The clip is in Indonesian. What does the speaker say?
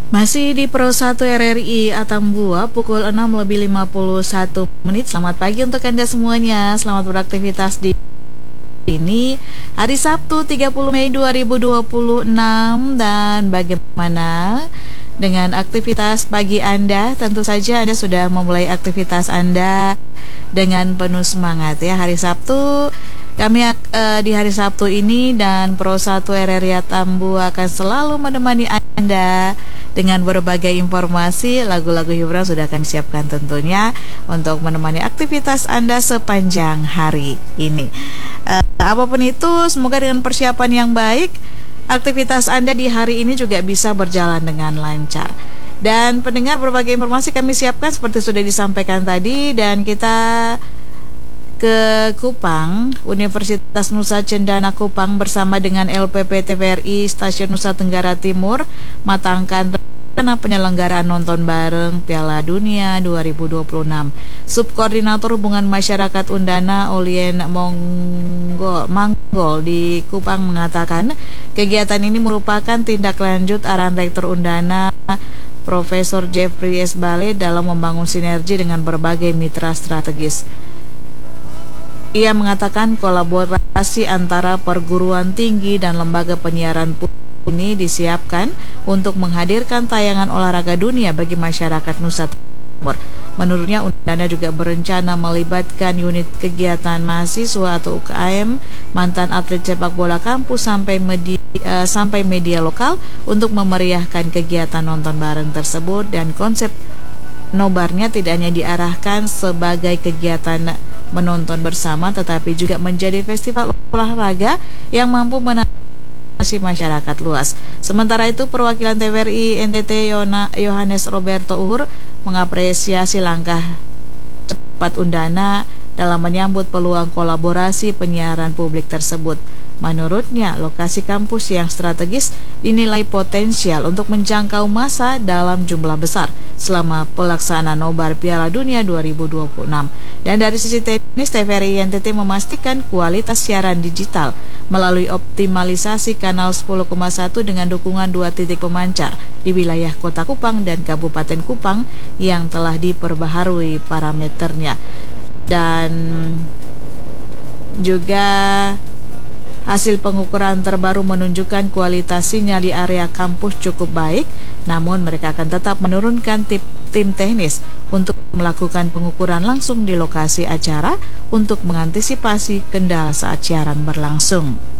Masih di Pro 1 RRI Atambua pukul 6:51. Selamat pagi untuk Anda semuanya. Selamat beraktivitas di ini hari Sabtu 30 Mei 2026. Dan bagaimana dengan aktivitas pagi Anda? Tentu saja Anda sudah memulai aktivitas Anda dengan penuh semangat ya. Hari Sabtu kami di hari Sabtu ini dan Pro 1 RRI Atambua akan selalu menemani Anda dengan berbagai informasi. Lagu-lagu hiburan sudah akan disiapkan tentunya untuk menemani aktivitas Anda sepanjang hari ini. Apapun itu, semoga dengan persiapan yang baik, aktivitas Anda di hari ini juga bisa berjalan dengan lancar. Dan pendengar, berbagai informasi kami siapkan seperti sudah disampaikan tadi. Dan kita ke Kupang, Universitas Nusa Cendana Kupang bersama dengan LPP TVRI Stasiun Nusa Tenggara Timur matangkan rencana penyelenggaraan nonton bareng Piala Dunia 2026. Subkoordinator Hubungan Masyarakat Undana Olien Manggol di Kupang mengatakan kegiatan ini merupakan tindak lanjut arahan Rektor Undana Profesor Jeffrey S. Bale dalam membangun sinergi dengan berbagai mitra strategis. Ia mengatakan kolaborasi antara perguruan tinggi dan lembaga penyiaran ini disiapkan untuk menghadirkan tayangan olahraga dunia bagi masyarakat Nusa Timur. Menurutnya, Undana juga berencana melibatkan unit kegiatan mahasiswa atau UKM, mantan atlet sepak bola kampus sampai media lokal untuk memeriahkan kegiatan nonton bareng tersebut. Dan konsep nobarnya tidak hanya diarahkan sebagai kegiatan menonton bersama, tetapi juga menjadi festival olahraga yang mampu menarik masyarakat luas. Sementara itu, perwakilan TVRI NTT Yohanes Roberto Uhur mengapresiasi langkah cepat Undana dalam menyambut peluang kolaborasi penyiaran publik tersebut. Menurutnya, lokasi kampus yang strategis dinilai potensial untuk menjangkau massa dalam jumlah besar selama pelaksanaan nobar Piala Dunia 2026. Dan dari sisi teknis, TVRI NTT memastikan kualitas siaran digital melalui optimalisasi kanal 10,1 dengan dukungan 2 titik pemancar di wilayah Kota Kupang dan Kabupaten Kupang yang telah diperbaharui parameternya. Dan juga hasil pengukuran terbaru menunjukkan kualitas sinyal di area kampus cukup baik, namun mereka akan tetap menurunkan tim teknis untuk melakukan pengukuran langsung di lokasi acara untuk mengantisipasi kendala saat siaran berlangsung.